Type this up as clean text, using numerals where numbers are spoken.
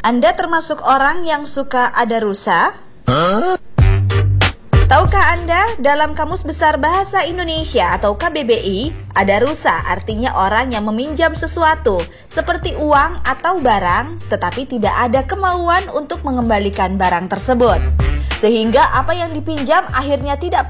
Anda termasuk orang yang suka ada rusa? Tahukah Anda, dalam Kamus Besar Bahasa Indonesia atau KBBI, ada rusa artinya orang yang meminjam sesuatu seperti uang atau barang, tetapi tidak ada kemauan untuk mengembalikan barang tersebut. Sehingga apa yang dipinjam akhirnya tidak